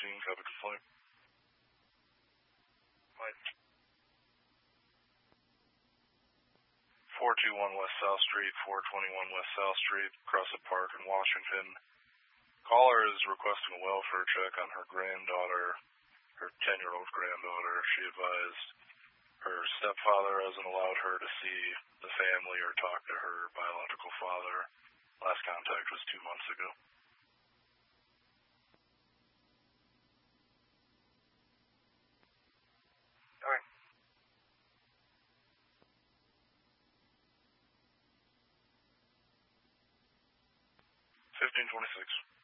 scene, copy complaint. What? 421 West South Street, 421 West South Street, Crescent Park in Washington. Caller is requesting a welfare check on her granddaughter, her 10-year-old granddaughter. She advised her stepfather hasn't allowed her to see the family or talk to her biological father. Last contact was 2 months ago. All right. 1526.